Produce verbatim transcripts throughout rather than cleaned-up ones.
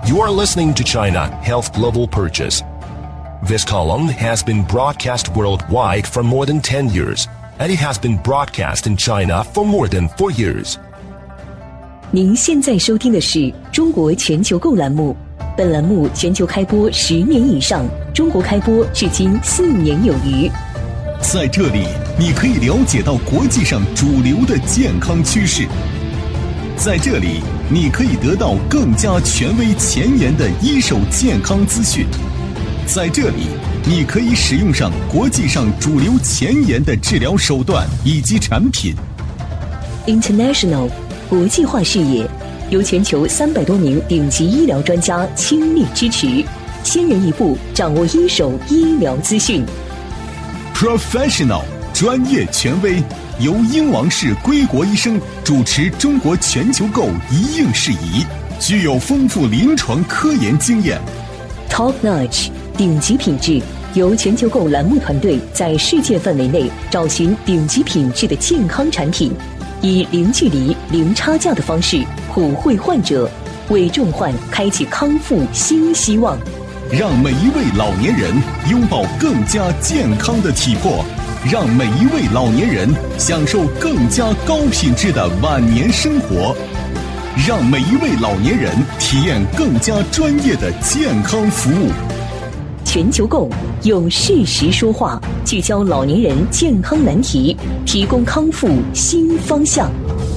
You are listening to China Health Global Purchase. This column has been broadcast worldwide for more than ten years, and it has been broadcast in China for more than four years. 您现在收听的是中国全球购栏目，本栏目全球开播十年以上，中国开播至今四年有余。 在这里，你可以了解到国际上主流的健康趋势。在这里，你可以得到更加权威前沿的一手健康资讯。在这里，你可以使用上国际上主流前沿的治疗手段以及产品。 International 国际化视野，由全球三百多名顶级医疗专家倾力支持，先人一步掌握一手医疗资讯。 Professional 专业权威，由英王氏归国医生主持中国全球购一应事宜，具有丰富临床科研经验。 Top Notch 顶级品质，由全球购栏目团队在世界范围内找寻顶级品质的健康产品，以零距离、零差价的方式普惠患者，为重患开启康复新希望。 让每一位老年人拥抱更加健康的体魄，让每一位老年人享受更加高品质的晚年生活，让每一位老年人体验更加专业的健康服务。 全球购用事实说话，聚焦老年人健康难题，提供康复新方向。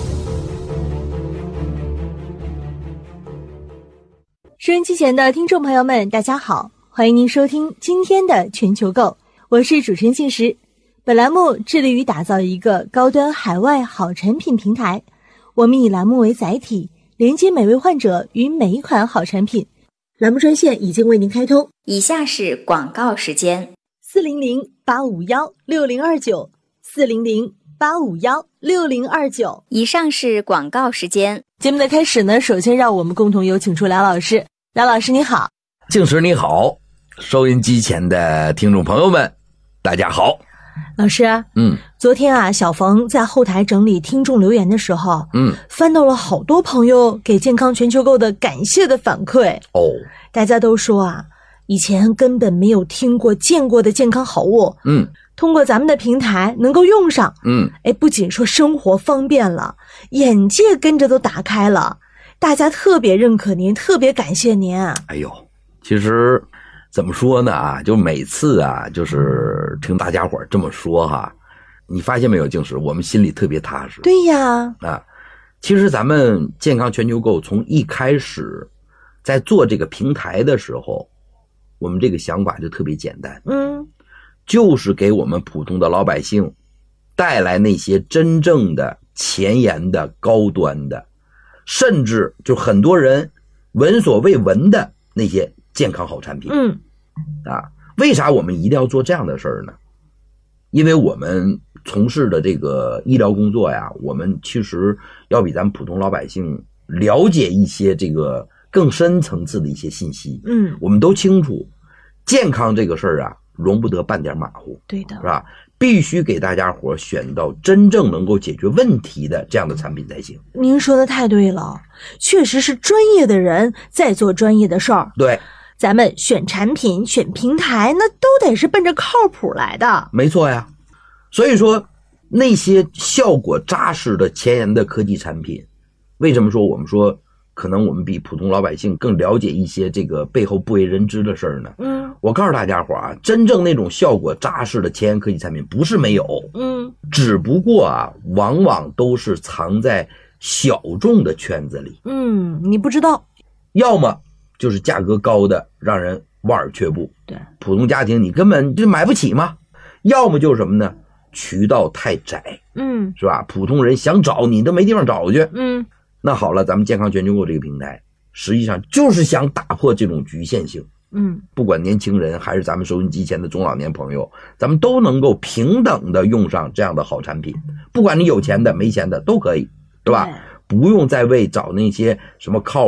收音机前的听众朋友们，大家好，欢迎您收听今天的全球购，我是主持人庆时。本栏目致力于打造一个高端海外好产品平台，我们以栏目为载体，连接每位患者与每一款好产品。栏目专线已经为您开通， 以下是广告时间： 四零零八五幺六零二九，四零零八五幺六零二九。 以上是广告时间。 节目的开始呢，首先让我们共同有请出梁老师。梁老师你好。 静时你好，收音机前的听众朋友们，大家好。 老师，嗯，昨天啊，小冯在后台整理听众留言的时候，嗯，翻到了好多朋友给健康全球购的感谢的反馈。哦，大家都说啊，以前根本没有听过见过的健康好物，嗯，通过咱们的平台能够用上，嗯，哎，不仅说生活方便了，眼界跟着都打开了，大家特别认可您，特别感谢您啊。 哎呦，其实怎么说呢啊，就每次啊，就是听大家伙这么说哈，你发现没有，静时我们心里特别踏实。 对呀， 啊，其实咱们健康全球购从一开始在做这个平台的时候，我们这个想法就特别简单，嗯，就是给我们普通的老百姓带来那些真正的前沿的高端的，甚至就很多人闻所未闻的那些健康好产品。嗯，啊，为啥我们一定要做这样的事儿呢？因为我们从事的这个医疗工作呀，我们其实要比咱们普通老百姓了解一些这个更深层次的一些信息。嗯，我们都清楚，健康这个事儿啊，容不得半点马虎。 对的， 是吧？必须给大家伙选到真正能够解决问题的这样的产品才行。 您说的太对了，确实是专业的人在做专业的事儿。 对， 咱们选产品选平台那都得是奔着靠谱来的。 没错呀，所以说那些效果扎实的前沿的科技产品，为什么说我们说可能我们比普通老百姓更了解一些这个背后不为人知的事儿呢？嗯，我告诉大家伙啊，真正那种效果扎实的前沿科技产品不是没有，嗯，只不过啊，往往都是藏在小众的圈子里。 嗯，你不知道， 要么就是价格高的让人望而却步， 对， 普通家庭你根本就买不起嘛。要么就是什么呢？渠道太窄，嗯，是吧？普通人想找你都没地方找去，嗯。那好了，咱们健康全球购这个平台实际上就是想打破这种局限性，嗯，不管年轻人还是咱们收音机前的中老年朋友，咱们都能够平等的用上这样的好产品，不管你有钱的没钱的都可以，对吧？不用再为找那些什么靠